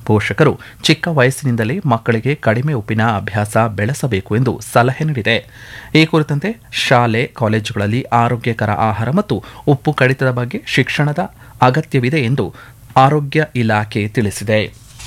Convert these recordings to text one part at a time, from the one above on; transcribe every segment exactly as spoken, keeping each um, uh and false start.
ಪೋಷಕರು ಚಿಕ್ಕ ವಯಸ್ಸಿನಿಂದಲೇ ಮಕ್ಕಳಿಗೆ ಕಡಿಮೆ ಉಪ್ಪಿನ ಅಭ್ಯಾಸ ಬೆಳೆಸಬೇಕು ಎಂದು ಸಲಹೆ ನೀಡಿದೆ. ಈ ಕುರಿತಂತೆ ಶಾಲೆ ಕಾಲೇಜುಗಳಲ್ಲಿ ಆರೋಗ್ಯಕರ ಆಹಾರ ಮತ್ತು ಉಪ್ಪು ಕಡಿತದ ಬಗ್ಗೆ ಶಿಕ್ಷಣದ ಅಗತ್ಯವಿದೆ ಎಂದು ಆರೋಗ್ಯ ಇಲಾಖೆ ತಿಳಿಸಿದೆ.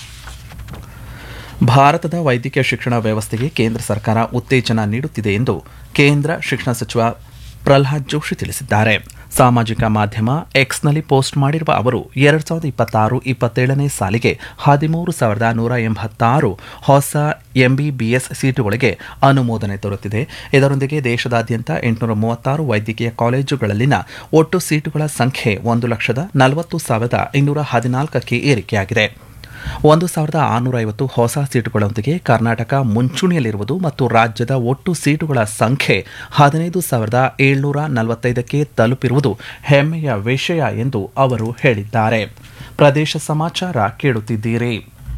ಭಾರತದ ವೈದ್ಯಕೀಯ ಶಿಕ್ಷಣ ವ್ಯವಸ್ಥೆಗೆ ಕೇಂದ್ರ ಸರ್ಕಾರ ಉತ್ತೇಜನ ನೀಡುತ್ತಿದೆ ಎಂದು ಕೇಂದ್ರ ಶಿಕ್ಷಣ ಸಚಿವ ಪ್ರಹ್ಲಾದ್ ಜೋಶಿ ತಿಳಿಸಿದ್ದಾರೆ. ಸಾಮಾಜಿಕ ಮಾಧ್ಯಮ ಎಕ್ಸ್ನಲ್ಲಿ ಪೋಸ್ಟ್ ಮಾಡಿರುವ ಅವರು ಎರಡು ಸಾವಿರದ ಇಪ್ಪತ್ತಾರು ಇಪ್ಪತ್ತೇಳನೇ ಸಾಲಿಗೆ ಹದಿಮೂರು ಸಾವಿರದ ನೂರ ಎಂಬತ್ತಾರು ಹೊಸ ಎಂಬಿಬಿಎಸ್ ಸೀಟುಗಳಿಗೆ ಅನುಮೋದನೆ ದೊರೆತಿದೆ. ಇದರೊಂದಿಗೆ ದೇಶದಾದ್ಯಂತ ಎಂಟುನೂರ ಮೂವತ್ತಾರು ವೈದ್ಯಕೀಯ ಕಾಲೇಜುಗಳಲ್ಲಿನ ಒಟ್ಟು ಸೀಟುಗಳ ಸಂಖ್ಯೆ ಒಂದು ಲಕ್ಷದ ನಲವತ್ತು ಸಾವಿರದ ಇನ್ನೂರ ಹದಿನಾಲ್ಕಕ್ಕೆ ಏರಿಕೆಯಾಗಿದೆ. ಒಂದು ಸಾವಿರದ ಆರುನೂರ ಐವತ್ತು ಹೊಸ ಸೀಟುಗಳೊಂದಿಗೆ ಕರ್ನಾಟಕ ಮುಂಚೂಣಿಯಲ್ಲಿರುವುದು ಮತ್ತು ರಾಜ್ಯದ ಒಟ್ಟು ಸೀಟುಗಳ ಸಂಖ್ಯೆ ಹದಿನೈದು ಸಾವಿರದ ಏಳ್ನೂರ ನಲವತ್ತೈದಕ್ಕೆ ತಲುಪಿರುವುದು ಹೆಮ್ಮೆಯ ವಿಷಯ ಎಂದು ಅವರು ಹೇಳಿದ್ದಾರೆ. ಪ್ರದೇಶ ಸಮಾಚಾರ ಕೇಳುತ್ತಿದ್ದೀರಿ.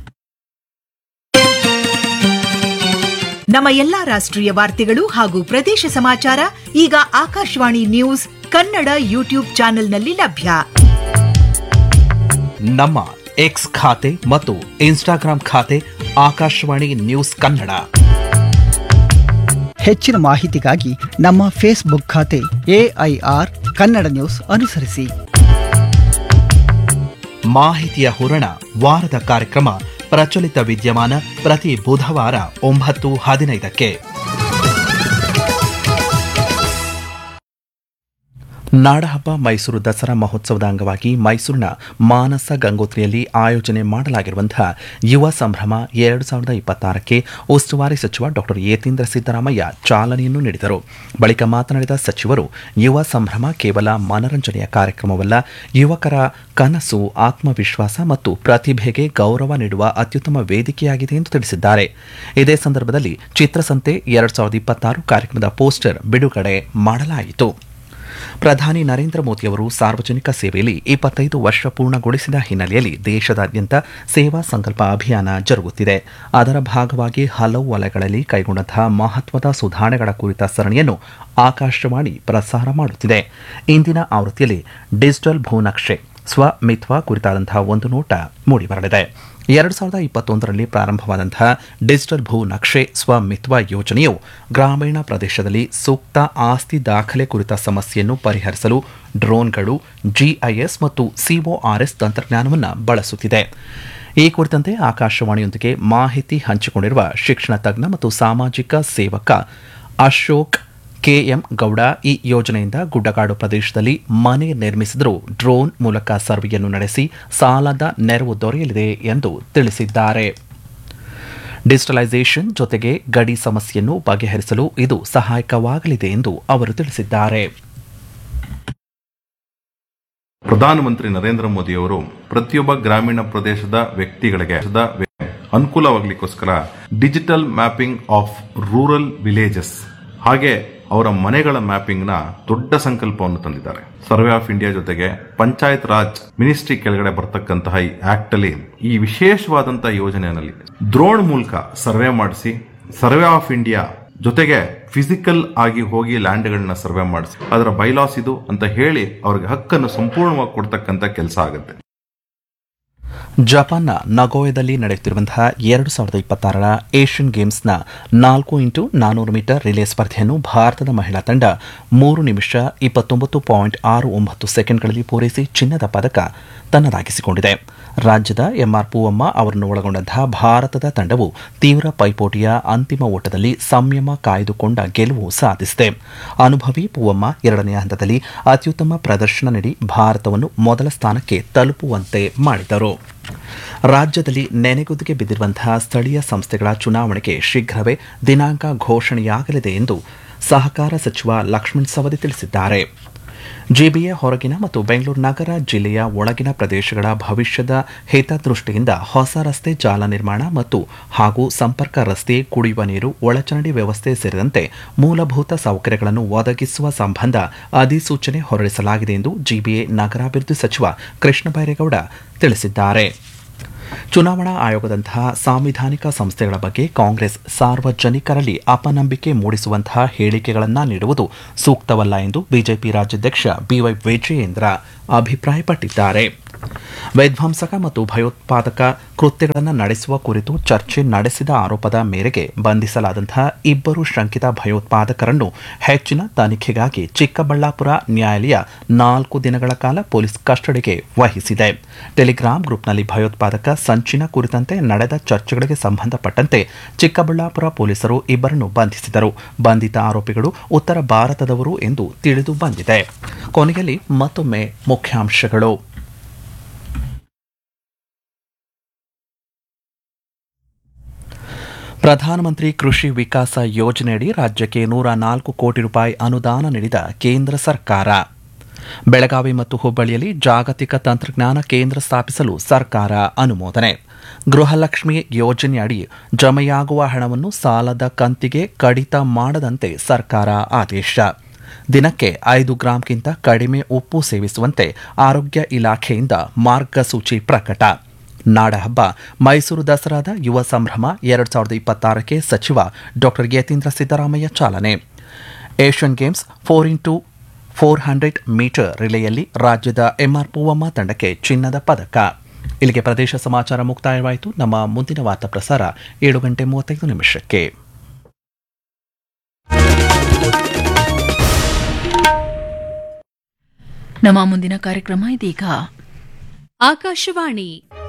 ನಮ್ಮ ಎಲ್ಲಾ ರಾಷ್ಟ್ರೀಯ ವಾರ್ತೆಗಳು ಹಾಗೂ ಪ್ರದೇಶ ಸಮಾಚಾರ ಈಗ ಆಕಾಶವಾಣಿ ನ್ಯೂಸ್ ಕನ್ನಡ ಯೂಟ್ಯೂಬ್ ಚಾನೆಲ್ನಲ್ಲಿ ಲಭ್ಯ. ನಮ್ಮ ಎಕ್ಸ್ ಖಾತೆ ಮತ್ತು ಇನ್ಸ್ಟಾಗ್ರಾಂ ಖಾತೆ ಆಕಾಶವಾಣಿ ನ್ಯೂಸ್ ಕನ್ನಡ. ಹೆಚ್ಚಿನ ಮಾಹಿತಿಗಾಗಿ ನಮ್ಮ ಫೇಸ್ಬುಕ್ ಖಾತೆ ಎಐಆರ್ ಕನ್ನಡ ನ್ಯೂಸ್ ಅನುಸರಿಸಿ. ಮಾಹಿತಿಯ ಹೂರಣ ವಾರದ ಕಾರ್ಯಕ್ರಮ ಪ್ರಚಲಿತ ವಿದ್ಯಮಾನ ಪ್ರತಿ ಬುಧವಾರ ಒಂಬತ್ತು ಹದಿನೈದಕ್ಕೆ. ನಾಡಹಬ್ಬ ಮೈಸೂರು ದಸರಾ ಮಹೋತ್ಸವದ ಅಂಗವಾಗಿ ಮೈಸೂರಿನ ಮಾನಸ ಗಂಗೋತ್ರಿಯಲ್ಲಿ ಆಯೋಜನೆ ಮಾಡಲಾಗಿರುವಂತಹ ಯುವ ಸಂಭ್ರಮ ಎರಡು ಸಾವಿರದ ಇಪ್ಪತ್ತಾರಕ್ಕೆ ಉಸ್ತುವಾರಿ ಸಚಿವ ಡಾಕ್ಟರ್ ಯತೀಂದ್ರ ಸಿದ್ದರಾಮಯ್ಯ ಚಾಲನೆಯನ್ನು ನೀಡಿದರು. ಬಳಿಕ ಮಾತನಾಡಿದ ಸಚಿವರು, ಯುವ ಸಂಭ್ರಮ ಕೇವಲ ಮನರಂಜನೆಯ ಕಾರ್ಯಕ್ರಮವಲ್ಲ, ಯುವಕರ ಕನಸು, ಆತ್ಮವಿಶ್ವಾಸ ಮತ್ತು ಪ್ರತಿಭೆಗೆ ಗೌರವ ನೀಡುವ ಅತ್ಯುತ್ತಮ ವೇದಿಕೆಯಾಗಿದೆ ಎಂದು ತಿಳಿಸಿದ್ದಾರೆ. ಇದೇ ಸಂದರ್ಭದಲ್ಲಿ ಚಿತ್ರಸಂತೆ ಎರಡು ಸಾವಿರದ ಇಪ್ಪತ್ತಾರು ಕಾರ್ಯಕ್ರಮದ ಪೋಸ್ಟರ್ ಬಿಡುಗಡೆ ಮಾಡಲಾಯಿತು. ಪ್ರಧಾನಿ ನರೇಂದ್ರ ಮೋದಿಯವರು ಸಾರ್ವಜನಿಕ ಸೇವೆಯಲ್ಲಿ ಇಪ್ಪತ್ತೈದು ವರ್ಷ ಪೂರ್ಣಗೊಳಿಸಿದ ಹಿನ್ನೆಲೆಯಲ್ಲಿ ದೇಶದಾದ್ಯಂತ ಸೇವಾ ಸಂಕಲ್ಪ ಅಭಿಯಾನ ಜರುಗುತ್ತಿದೆ. ಅದರ ಭಾಗವಾಗಿ ಹಲವು ವಲಯಗಳಲ್ಲಿ ಕೈಗೊಂಡಂತಹ ಮಹತ್ವದ ಸುಧಾರಣೆಗಳ ಕುರಿತ ಸರಣಿಯನ್ನು ಆಕಾಶವಾಣಿ ಪ್ರಸಾರ ಮಾಡುತ್ತಿದೆ. ಇಂದಿನ ಆವೃತ್ತಿಯಲ್ಲಿ ಡಿಜಿಟಲ್ ಭೂನಕ್ಷೆ ಸ್ವಮಿತ್ವ ಕುರಿತಾದಂತಹ ಒಂದು ನೋಟ ಮೂಡಿಬರಲಿದೆ. ಎರಡು ಸಾವಿರದ ಇಪ್ಪತ್ತೊಂದರಲ್ಲಿ ಪ್ರಾರಂಭವಾದಂತಹ ಡಿಜಿಟಲ್ ಭೂ ನಕ್ಷೆ ಸ್ವಮಿತ್ವ ಯೋಜನೆಯು ಗ್ರಾಮೀಣ ಪ್ರದೇಶದಲ್ಲಿ ಸೂಕ್ತ ಆಸ್ತಿ ದಾಖಲೆ ಕುರಿತ ಸಮಸ್ಯೆಯನ್ನು ಪರಿಹರಿಸಲು ಡ್ರೋನ್ಗಳು, ಜಿಐಎಸ್ ಮತ್ತು ಸಿಒಆರ್ಎಸ್ ತಂತ್ರಜ್ಞಾನವನ್ನು ಬಳಸುತ್ತಿದೆ. ಈ ಕುರಿತಂತೆ ಆಕಾಶವಾಣಿಯೊಂದಿಗೆ ಮಾಹಿತಿ ಹಂಚಿಕೊಂಡಿರುವ ಶಿಕ್ಷಣ ತಜ್ಞ ಮತ್ತು ಸಾಮಾಜಿಕ ಸೇವಕ ಅಶೋಕ್ ಕೆಎಂ ಗೌಡ, ಈ ಯೋಜನೆಯಿಂದ ಗುಡ್ಡಗಾಡು ಪ್ರದೇಶದಲ್ಲಿ ಮನೆ ನಿರ್ಮಿಸಿದರೂ ಡ್ರೋನ್ ಮೂಲಕ ಸರ್ವೆಯನ್ನು ನಡೆಸಿ ಸಾಲದ ನೆರವು ದೊರೆಯಲಿದೆ ಎಂದು ತಿಳಿಸಿದ್ದಾರೆ. ಡಿಜಿಟಲೈಸೇಷನ್ ಜೊತೆಗೆ ಗಡಿ ಸಮಸ್ಯೆಯನ್ನು ಬಗೆಹರಿಸಲು ಇದು ಸಹಾಯಕವಾಗಲಿದೆ ಎಂದು ಅವರು ತಿಳಿಸಿದ್ದಾರೆ. ಪ್ರಧಾನಮಂತ್ರಿ ನರೇಂದ್ರ ಮೋದಿಯವರು ಪ್ರತಿಯೊಬ್ಬ ಗ್ರಾಮೀಣ ಪ್ರದೇಶದ ವ್ಯಕ್ತಿಗಳಿಗೆ ಅನುಕೂಲವಾಗಲಿಕ್ಕೋಸ್ಕರ digital mapping of rural villages ಹಾಗೆ ಅವರ ಮನೆಗಳ ಮ್ಯಾಪಿಂಗ್ ನ ದೊಡ್ಡ ಸಂಕಲ್ಪವನ್ನು ತಂದಿದ್ದಾರೆ. ಸರ್ವೆ ಆಫ್ ಇಂಡಿಯಾ ಜೊತೆಗೆ ಪಂಚಾಯತ್ ರಾಜ್ ಮಿನಿಸ್ಟ್ರಿ ಕೆಳಗಡೆ ಬರ್ತಕ್ಕಂತಹ ಈ ಆಕ್ಟ್ ಅಲ್ಲಿ ಈ ವಿಶೇಷವಾದಂತಹ ಯೋಜನೆಯಲ್ಲಿ ಡ್ರೋನ್ ಮೂಲಕ ಸರ್ವೆ ಮಾಡಿಸಿ, ಸರ್ವೆ ಆಫ್ ಇಂಡಿಯಾ ಜೊತೆಗೆ ಫಿಸಿಕಲ್ ಆಗಿ ಹೋಗಿ ಲ್ಯಾಂಡ್ಗಳನ್ನ ಸರ್ವೆ ಮಾಡಿಸಿ ಅದರ ಬೈಲಾಸ್ ಇದು ಅಂತ ಹೇಳಿ ಅವ್ರಿಗೆ ಹಕ್ಕನ್ನು ಸಂಪೂರ್ಣವಾಗಿ ಕೊಡ್ತಕ್ಕಂಥ ಕೆಲಸ ಆಗುತ್ತೆ. ಜಪಾನ್ನ ನಗೋಯದಲ್ಲಿ ನಡೆಯುತ್ತಿರುವಂತಹ ಎರಡು ಸಾವಿರದ ಇಪ್ಪತ್ತಾರರ ಏಷ್ಯನ್ ಗೇಮ್ಸ್ನ ನಾಲ್ಕು ಇಂಟು ನಾನೂರು ಮೀಟರ್ ರಿಲೇ ಸ್ಪರ್ಧೆಯನ್ನು ಭಾರತದ ಮಹಿಳಾ ತಂಡ ಮೂರು ನಿಮಿಷ ಇಪ್ಪತ್ತೊಂಬತ್ತು ಪಾಯಿಂಟ್ ಆರು ಒಂಬತ್ತು ಸೆಕೆಂಡ್ಗಳಲ್ಲಿ ಪೂರೈಸಿ ಚಿನ್ನದ ಪದಕ ತನ್ನದಾಗಿಸಿಕೊಂಡಿದೆ. ರಾಜ್ಯದ ಎಂಆರ್ ಪೂವಮ್ಮ ಅವರನ್ನು ಒಳಗೊಂಡಂತಹ ಭಾರತದ ತಂಡವು ತೀವ್ರ ಪೈಪೋಟಿಯ ಅಂತಿಮ ಓಟದಲ್ಲಿ ಸಂಯಮ ಕಾಯ್ದುಕೊಂಡ ಗೆಲುವು ಸಾಧಿಸಿದೆ. ಅನುಭವಿ ಪೂವಮ್ಮ ಎರಡನೇ ಹಂತದಲ್ಲಿ ಅತ್ಯುತ್ತಮ ಪ್ರದರ್ಶನ ನೀಡಿ ಭಾರತವನ್ನು ಮೊದಲ ಸ್ಥಾನಕ್ಕೆ ತಲುಪುವಂತೆ ಮಾಡಿದರು. ರಾಜ್ಯದಲ್ಲಿ ನೆನೆಗುದಿಗೆ ಬಿದ್ದಿರುವಂತಹ ಸ್ಥಳೀಯ ಸಂಸ್ಥೆಗಳ ಚುನಾವಣೆಗೆ ಶೀಘ್ರವೇ ದಿನಾಂಕ ಘೋಷಣೆಯಾಗಲಿದೆ ಎಂದು ಸಹಕಾರ ಸಚಿವ ಲಕ್ಷ್ಮಣ ಸವದಿ ತಿಳಿಸಿದ್ದಾರೆ. ಜಿಬಿಎ ಹೊರಗಿನ ಮತ್ತು ಬೆಂಗಳೂರು ನಗರ ಜಿಲ್ಲೆಯ ಒಳಗಿನ ಪ್ರದೇಶಗಳ ಭವಿಷ್ಯದ ಹಿತದೃಷ್ಟಿಯಿಂದ ಹೊಸ ರಸ್ತೆ ಜಾಲ ನಿರ್ಮಾಣ ಮತ್ತು ಹಾಗೂ ಸಂಪರ್ಕ ರಸ್ತೆ, ಕುಡಿಯುವ ನೀರು, ಒಳಚರಂಡಿ ವ್ಯವಸ್ಥೆ ಸೇರಿದಂತೆ ಮೂಲಭೂತ ಸೌಕರ್ಯಗಳನ್ನು ಒದಗಿಸುವ ಸಂಬಂಧ ಅಧಿಸೂಚನೆ ಹೊರಡಿಸಲಾಗಿದೆ ಎಂದು ಜಿಬಿಎ ನಗರಾಭಿವೃದ್ಧಿ ಸಚಿವ ಕೃಷ್ಣ ಬೈರೇಗೌಡ ತಿಳಿಸಿದ್ದಾರೆ. ಚುನಾವಣಾ ಆಯೋಗದಂತಹ ಸಾಂವಿಧಾನಿಕ ಸಂಸ್ಥೆಗಳ ಬಗ್ಗೆ ಕಾಂಗ್ರೆಸ್ ಸಾರ್ವಜನಿಕರಲ್ಲಿ ಅಪನಂಬಿಕೆ ಮೂಡಿಸುವಂತಹ ಹೇಳಿಕೆಗಳನ್ನು ನೀಡುವುದು ಸೂಕ್ತವಲ್ಲ ಎಂದು ಬಿಜೆಪಿ ರಾಜ್ಯಾಧ್ಯಕ್ಷ ಬಿವೈ ವಿಜಯೇಂದ್ರ ಅಭಿಪ್ರಾಯಪಟ್ಟಿದ್ದಾರೆ. ವಿಧ್ವಂಸಕ ಮತ್ತು ಭಯೋತ್ಪಾದಕ ಕೃತ್ಯಗಳನ್ನು ನಡೆಸುವ ಕುರಿತು ಚರ್ಚೆ ನಡೆಸಿದ ಆರೋಪದ ಮೇರೆಗೆ ಬಂಧಿಸಲಾದಂತಹ ಇಬ್ಬರು ಶಂಕಿತ ಭಯೋತ್ಪಾದಕರನ್ನು ಹೆಚ್ಚಿನ ತನಿಖೆಗಾಗಿ ಚಿಕ್ಕಬಳ್ಳಾಪುರ ನ್ಯಾಯಾಲಯ ನಾಲ್ಕು ದಿನಗಳ ಕಾಲ ಪೊಲೀಸ್ ಕಸ್ಟಡಿಗೆ ವಹಿಸಿದೆ. ಟೆಲಿಗ್ರಾಂ ಗ್ರೂಪ್ನಲ್ಲಿ ಭಯೋತ್ಪಾದಕ ಸಂಚಿನ ಕುರಿತಂತೆ ನಡೆದ ಚರ್ಚೆಗಳಿಗೆ ಸಂಬಂಧಪಟ್ಟಂತೆ ಚಿಕ್ಕಬಳ್ಳಾಪುರ ಪೊಲೀಸರು ಇಬ್ಬರನ್ನು ಬಂಧಿಸಿದರು. ಬಂಧಿತ ಆರೋಪಿಗಳು ಉತ್ತರ ಭಾರತದವರು ಎಂದು ತಿಳಿದು ಬಂದಿದೆ. ಕೊನೆಯಲ್ಲಿ ಮತ್ತೊಮ್ಮೆ ಮುಖ್ಯಾಂಶಗಳು. ಪ್ರಧಾನಮಂತ್ರಿ ಕೃಷಿ ವಿಕಾಸ ಯೋಜನೆಯಡಿ ರಾಜ್ಯಕ್ಕೆ ನೂರ ನಾಲ್ಕು ಕೋಟಿ ರೂಪಾಯಿ ಅನುದಾನ ನೀಡಿದ ಕೇಂದ್ರ ಸರ್ಕಾರ. ಬೆಳಗಾವಿ ಮತ್ತು ಹುಬ್ಬಳ್ಳಿಯಲ್ಲಿ ಜಾಗತಿಕ ತಂತ್ರಜ್ಞಾನ ಕೇಂದ್ರ ಸ್ಥಾಪಿಸಲು ಸರ್ಕಾರ ಅನುಮೋದನೆ. ಗೃಹಲಕ್ಷ್ಮಿ ಯೋಜನೆಯಡಿ ಜಮೆಯಾಗುವ ಹಣವನ್ನು ಸಾಲದ ಕಂತಿಗೆ ಕಡಿತ ಮಾಡದಂತೆ ಸರ್ಕಾರ ಆದೇಶ. ದಿನಕ್ಕೆ ಐದು ಗ್ರಾಂಗಿಂತ ಕಡಿಮೆ ಉಪ್ಪು ಸೇವಿಸುವಂತೆ ಆರೋಗ್ಯ ಇಲಾಖೆಯಿಂದ ಮಾರ್ಗಸೂಚಿ ಪ್ರಕಟ. ನಾಡಹಬ್ಬ ಮೈಸೂರು ದಸರಾದ ಯುವ ಸಂಭ್ರಮ ಎರಡು ಸಾವಿರದ ಇಪ್ಪತ್ತಾರಕ್ಕೆ ಸಚಿವ ಡಾಕ್ಟರ್ ಯತೀಂದ್ರ ಸಿದ್ದರಾಮಯ್ಯ ಚಾಲನೆ. Asian games four into four hundred metre ರಿಲೆಯಲ್ಲಿ ರಾಜ್ಯದ ಎಂಆರ್ ಪೂವಮ್ಮ ತಂಡಕ್ಕೆ ಚಿನ್ನದ ಪದಕ. ಇಲ್ಲಿಗೆ ಪ್ರದೇಶ ಸಮಾಚಾರ ಮುಕ್ತಾಯವಾಯಿತು. ನಮ್ಮ ಮುಂದಿನ ವಾರ್ತಾ ಪ್ರಸಾರ ಏಳು ಗಂಟೆ ಮೂವತ್ತೈದು ನಿಮಿಷಕ್ಕೆ. ನಮ್ಮ ಮುಂದಿನ ಕಾರ್ಯಕ್ರಮ ಇದೀಗ. ಆಕಾಶವಾಣಿ